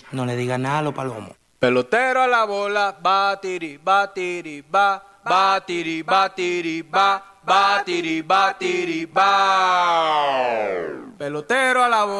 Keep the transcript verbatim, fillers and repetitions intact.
No le digas nada a los palomos. Pelotero a la bola, batiri, batiri, ba, batiri, batiri, ba, batiri, batiri, ba. Pelotero a la bola.